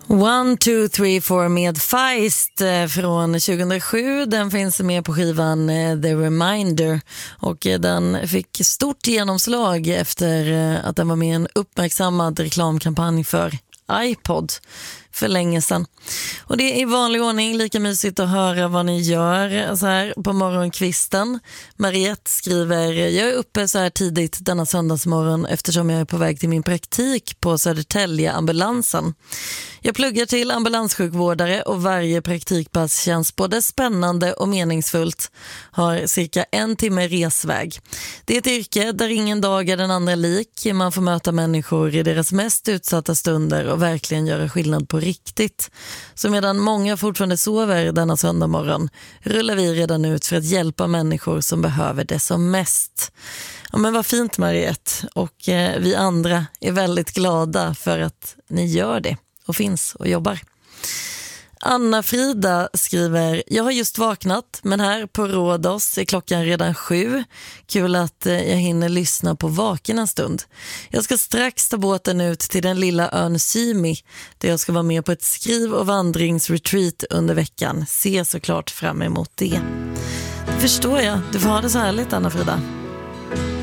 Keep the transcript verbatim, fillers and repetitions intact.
One, two, three, four med Feist från tjugohundrasju. Den finns med på skivan The Reminder och den fick stort genomslag efter att den var med i en uppmärksammad reklamkampanj för iPod för länge sedan. Och det är i vanlig ordning lika mysigt att höra vad ni gör så här på morgonkvisten. Mariette skriver: jag är uppe så här tidigt denna söndagsmorgon eftersom jag är på väg till min praktik på Södertälje ambulansen. Jag pluggar till ambulanssjukvårdare och varje praktikpass känns både spännande och meningsfullt. Har cirka en timme resväg. Det är ett yrke där ingen dag är den andra lik. Man får möta människor i deras mest utsatta stunder och verkligen göra skillnad på riktigt. Så medan många fortfarande sover denna söndag morgon rullar vi redan ut för att hjälpa människor som behöver det som mest. Ja, men vad fint, Mariette. Och eh, vi andra är väldigt glada för att ni gör det och finns och jobbar. Anna-Frida skriver: jag har just vaknat, men här på Rhodos är klockan redan sju. Kul att jag hinner lyssna på vaken en stund. Jag ska strax ta båten ut till den lilla ön Symi, där jag ska vara med på ett skriv- och vandringsretreat under veckan. Se såklart fram emot det. Det förstår jag. Du får ha det så härligt, Anna-Frida.